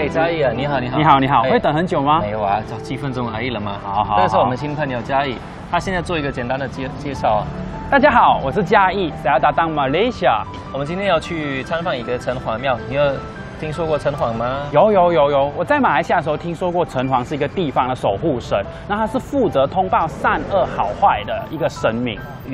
哎，嘉义啊，你好，你好， 你好，你好， 哎会等很久吗？ 没有啊，就几分钟而已了嘛。 好好， 这个是我们新朋友嘉义，他现在做一个简单的介绍。 大家好，我是嘉义，saya datang Malaysia。 我们今天要去参访一个城隍庙，你有听说过城隍吗？ 有，我在马来西亚的时候听说过城隍是一个地方的守护神，那他是负责通报善恶好坏的一个神明。